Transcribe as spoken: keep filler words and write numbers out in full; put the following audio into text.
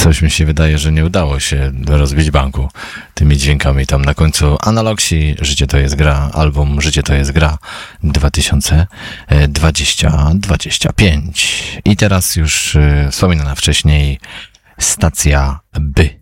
Coś mi się wydaje, że nie udało się rozbić banku tymi dźwiękami. Tam na końcu Analoxi, Życie to jest gra, album Życie to jest gra dwa tysiące dwudziesty dwudziesty piąty. I teraz już wspominana wcześniej stacja By.